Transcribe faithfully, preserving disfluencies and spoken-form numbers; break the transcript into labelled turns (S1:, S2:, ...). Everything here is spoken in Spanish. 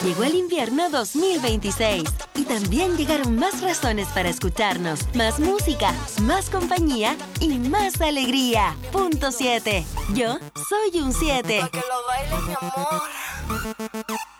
S1: llegó el invierno dos mil veintiséis y también llegaron más razones para escucharnos, más música, más compañía y más alegría. Punto siete. Yo soy un siete.
S2: Pa' que lo baile, mi amor.